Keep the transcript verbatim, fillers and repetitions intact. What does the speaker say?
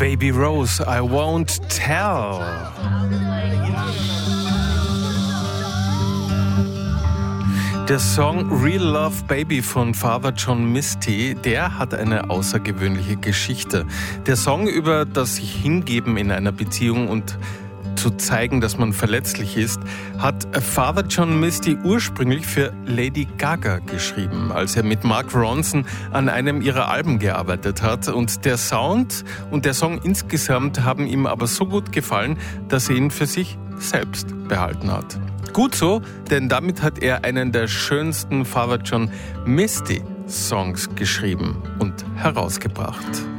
Baby Rose, I Won't Tell. Der Song Real Love Baby von Father John Misty, der hat eine außergewöhnliche Geschichte. Der Song über das sich hingeben in einer Beziehung und zu zeigen, dass man verletzlich ist, hat Father John Misty ursprünglich für Lady Gaga geschrieben, als er mit Mark Ronson an einem ihrer Alben gearbeitet hat. Und der Sound und der Song insgesamt haben ihm aber so gut gefallen, dass er ihn für sich selbst behalten hat. Gut so, denn damit hat er einen der schönsten Father John Misty Songs geschrieben und herausgebracht.